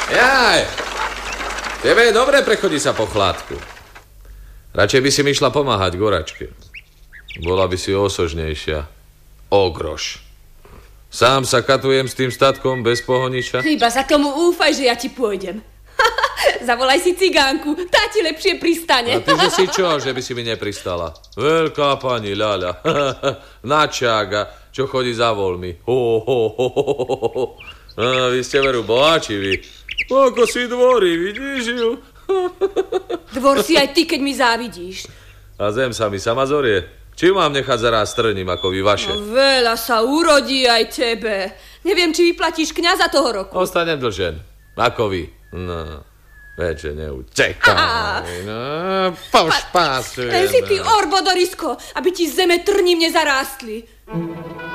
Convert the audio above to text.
Jaj, tebe je dobre prechodí sa po chládku. Radšej by si mi išla pomáhať Goračke. Bola by si osožnejšia. Ogroš. Sám sa katujem s tým statkom bez pohoniča. Iba za tomu úfaj, že ja ti pôjdem. Zavolaj si cigánku, tá ti lepšie pristane. A ty že si čo, že by si mi nepristala? Veľká pani ľaľa. Načága, čo chodí za voľmi. Vy ste veru boháči, vy. Ako si dvorí, vidíš ju? Dvor si aj ty, keď mi závidíš. A zem sa mi sama zorie. Či mám nechať zaraz strním, ako vy vaše? No, veľa sa urodí aj tebe. Neviem, či vyplatíš kňaza toho roku. Ostanem dlžen, ako vy. No, veďže neutekaj. No, pošpásujem. Si ty orbodorisko, aby ti zeme trním nezarástli.